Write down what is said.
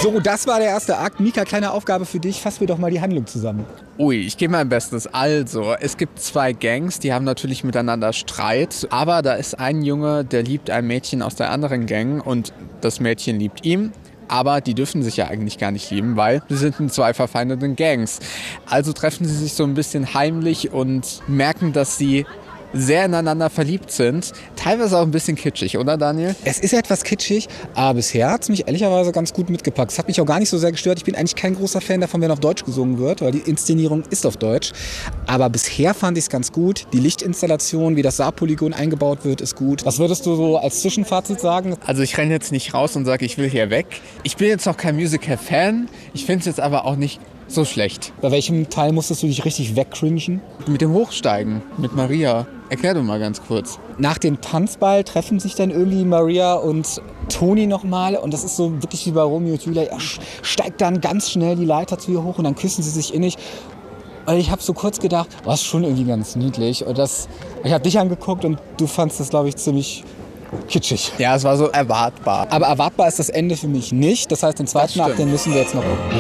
So, das war der erste Akt. Mika, kleine Aufgabe für dich. Fass mir doch mal die Handlung zusammen. Ui, ich gebe mein Bestes. Also, es gibt zwei Gangs, die haben natürlich miteinander Streit. Aber da ist ein Junge, der liebt ein Mädchen aus der anderen Gang und das Mädchen liebt ihn. Aber die dürfen sich ja eigentlich gar nicht lieben, weil sie sind in zwei verfeindeten Gangs. Also treffen sie sich so ein bisschen heimlich und merken, dass sie sehr ineinander verliebt sind. Teilweise auch ein bisschen kitschig, oder Daniel? Es ist etwas kitschig, aber bisher hat es mich ehrlicherweise ganz gut mitgepackt. Es hat mich auch gar nicht so sehr gestört. Ich bin eigentlich kein großer Fan davon, wenn auf Deutsch gesungen wird, weil die Inszenierung ist auf Deutsch. Aber bisher fand ich es ganz gut. Die Lichtinstallation, wie das Saarpolygon eingebaut wird, ist gut. Was würdest du so als Zwischenfazit sagen? Also ich renne jetzt nicht raus und sage, ich will hier weg. Ich bin jetzt noch kein Musical-Fan. Ich finde es jetzt aber auch nicht so schlecht. Bei welchem Teil musstest du dich richtig wegcringen? Mit dem Hochsteigen, mit Maria. Erklär du mal ganz kurz. Nach dem Tanzball treffen sich dann irgendwie Maria und Toni nochmal. Und das ist so wirklich wie bei Romeo und Julia. Er steigt dann ganz schnell die Leiter zu ihr hoch und dann küssen sie sich innig. Und ich habe so kurz gedacht, war es schon irgendwie ganz niedlich. Und ich habe dich angeguckt und du fandst das, glaube ich, ziemlich kitschig. Ja, es war so erwartbar. Aber erwartbar ist das Ende für mich nicht. Das heißt, den zweiten Akt, den müssen wir jetzt noch